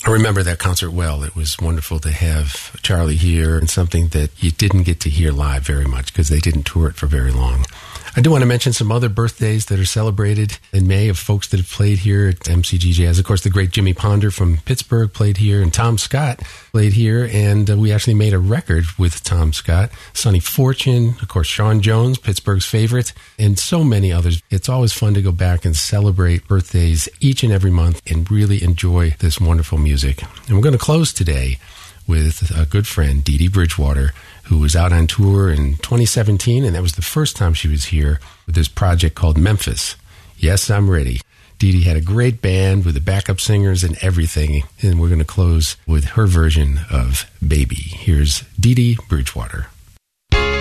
I remember that concert well. It was wonderful to have Charlie here, and something that you didn't get to hear live very much because they didn't tour it for very long. I do want to mention some other birthdays that are celebrated in May of folks that have played here at MCG Jazz. Of course, the great Jimmy Ponder from Pittsburgh played here, and Tom Scott played here, and we actually made a record with Tom Scott. Sonny Fortune, of course, Sean Jones, Pittsburgh's favorite, and so many others. It's always fun to go back and celebrate birthdays each and every month and really enjoy this wonderful music. And we're going to close today with a good friend, Dee Dee Bridgewater, who was out on tour in 2017, and that was the first time she was here with this project called Memphis. Yes, I'm ready. Dee Dee had a great band with the backup singers and everything, and we're going to close with her version of Baby. Here's Dee Dee Bridgewater.